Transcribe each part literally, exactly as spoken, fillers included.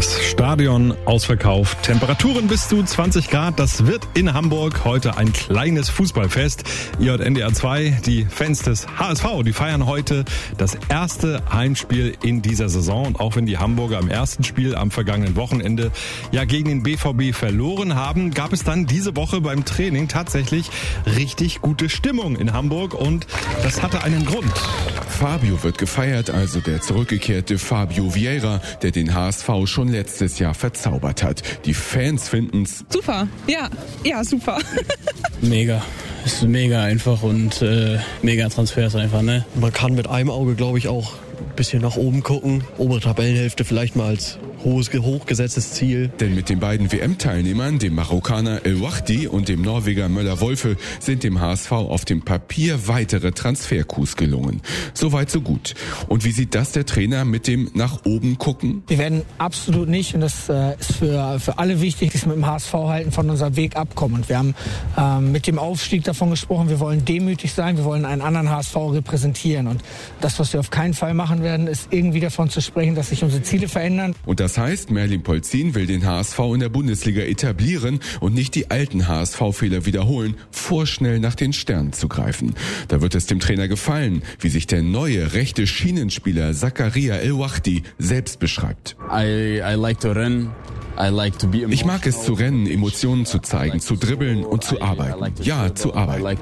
Das Stadion ausverkauft, Temperaturen bis zu zwanzig Grad. Das wird in Hamburg heute ein kleines Fußballfest. Ihr hört N D R zwei, die Fans des H S V, die feiern heute das erste Heimspiel in dieser Saison. Und auch wenn die Hamburger im ersten Spiel am vergangenen Wochenende ja gegen den B V B verloren haben, gab es dann diese Woche beim Training tatsächlich richtig gute Stimmung in Hamburg. Und das hatte einen Grund. Fabio wird gefeiert, also der zurückgekehrte Fabio Vieira, der den H S V schon letztes Jahr verzaubert hat. Die Fans finden's super, ja, ja, super. Mega. Es ist mega einfach und äh, mega Transfers einfach, ne? Man kann mit einem Auge, glaube ich, auch ein bisschen nach oben gucken. Obere Tabellenhälfte vielleicht mal als hohes, hochgesetztes Ziel. Denn mit den beiden W M-Teilnehmern, dem Marokkaner El Wahdi und dem Norweger Möller-Wolfe, sind dem H S V auf dem Papier weitere Transfercoups gelungen. Soweit so gut. Und wie sieht das der Trainer mit dem nach oben gucken? Wir werden absolut nicht, und das äh, ist für, für alle wichtig, dass wir mit dem H S V halten, von unserem Weg abkommen. Und wir haben ähm, mit dem Aufstieg davon gesprochen, wir wollen demütig sein, wir wollen einen anderen H S V repräsentieren. Und das, was wir auf keinen Fall machen werden, ist irgendwie davon zu sprechen, dass sich unsere Ziele verändern. Und das heißt, Merlin Polzin will den H S V in der Bundesliga etablieren und nicht die alten H S V-Fehler wiederholen, vorschnell nach den Sternen zu greifen. Da wird es dem Trainer gefallen, wie sich der neue rechte Schienenspieler Zakaria El Wahdi selbst beschreibt. I, I like to run. Ich mag es zu rennen, Emotionen zu zeigen, zu dribbeln und zu arbeiten. Ja, zu arbeiten.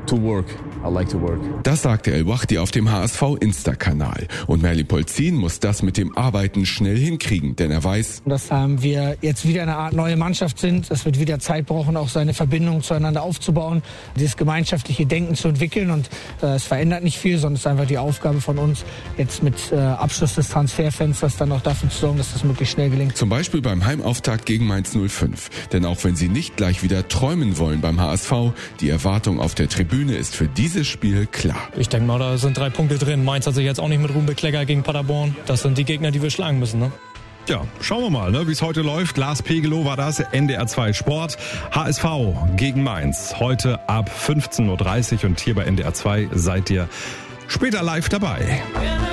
Das sagte El Wahdi auf dem H S V-Insta-Kanal. Und Merlin Polzin muss das mit dem Arbeiten schnell hinkriegen, denn er weiß, dass ähm, wir jetzt wieder eine Art neue Mannschaft sind. Es wird wieder Zeit brauchen, auch seine Verbindung zueinander aufzubauen, dieses gemeinschaftliche Denken zu entwickeln. Und äh, es verändert nicht viel, sondern es ist einfach die Aufgabe von uns, jetzt mit äh, Abschluss des Transferfensters dann auch dafür zu sorgen, dass das möglichst schnell gelingt. Zum Beispiel beim Heimauftakt gegen Mainz null fünf. Denn auch wenn sie nicht gleich wieder träumen wollen beim H S V, die Erwartung auf der Tribüne ist für dieses Spiel klar. Ich denke mal, da sind drei Punkte drin. Mainz hat sich jetzt auch nicht mit Ruhm bekleckert gegen Paderborn. Das sind die Gegner, die wir schlagen müssen, ne? Ja, schauen wir mal, ne, wie es heute läuft. Lars Pegelow war das, N D R zwei Sport. H S V gegen Mainz. Heute ab fünfzehn Uhr dreißig und hier bei N D R zwei seid ihr später live dabei.